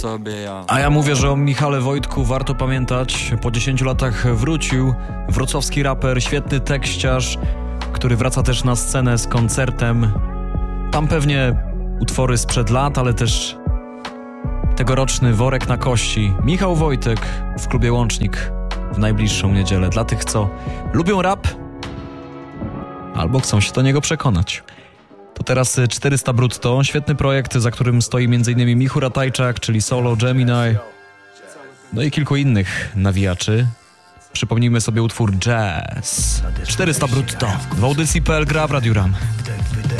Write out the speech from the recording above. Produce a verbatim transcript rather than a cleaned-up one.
tobie ja. A ja mówię, że o Michale Wojtku warto pamiętać. Po dziesięciu latach wrócił wrocławski raper, świetny tekściarz, który wraca też na scenę z koncertem. Tam pewnie utwory sprzed lat, ale też tegoroczny worek na kości. Michał Wojtek w klubie Łącznik w najbliższą niedzielę. Dla tych, co lubią rap albo chcą się do niego przekonać. To teraz czterysta brutto, świetny projekt, za którym stoi m.in. Michu Ratajczak, czyli Solo, Gemini, no i kilku innych nawijaczy. Przypomnijmy sobie utwór Jazz. czterysta brutto w audycji kropka p l gra w Radiu Ram.